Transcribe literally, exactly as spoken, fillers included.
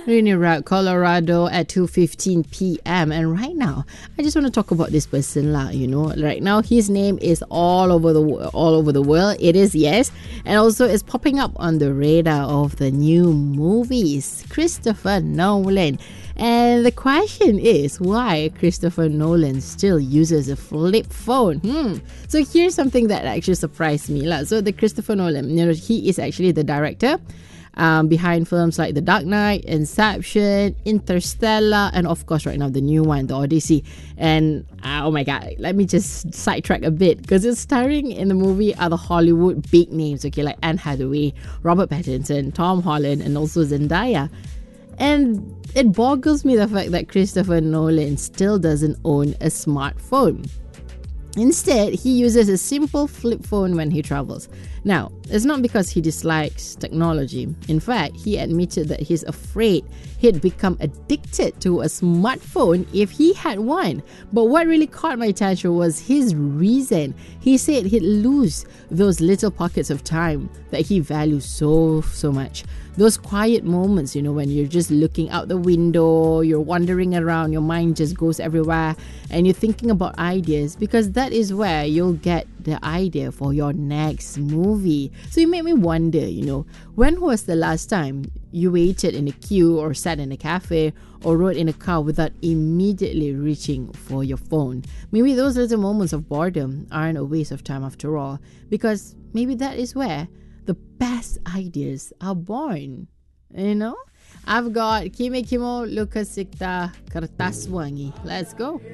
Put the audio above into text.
Rainy Rock, Colorado at two fifteen p.m. And right now, I just want to talk about this person lah. You know, right now his name is all over the wo- all over the world. It is, yes, and also it's popping up on the radar of the new movies. Christopher Nolan. And the question is, why Christopher Nolan still uses a flip phone? Hmm. So here's something that actually surprised me lah. So the Christopher Nolan, you know, he is actually the director Um, behind films like The Dark Knight, Inception, Interstellar, and of course right now the new one, The Odyssey. And uh, oh my god, let me just sidetrack a bit, because it's starring in the movie are the Hollywood big names, okay, like Anne Hathaway, Robert Pattinson, Tom Holland, and also Zendaya. And it boggles me the fact that Christopher Nolan still doesn't own a smartphone. Instead, he uses a simple flip phone when he travels. Now, it's not because he dislikes technology. In fact, he admitted that he's afraid he'd become addicted to a smartphone if he had one. But what really caught my attention was his reason. He said he'd lose those little pockets of time that he values so, so much. Those quiet moments, you know, when you're just looking out the window, you're wandering around, your mind just goes everywhere, and you're thinking about ideas, because that is where you'll get the idea for your next movie. So it made me wonder, you know, when was the last time you waited in a queue or sat in a cafe or rode in a car without immediately reaching for your phone? Maybe those little moments of boredom aren't a waste of time after all, because maybe that is where the best ideas are born. You know? I've got Kimi Kimo Lucas Sikta Kertas Wangi. Let's go.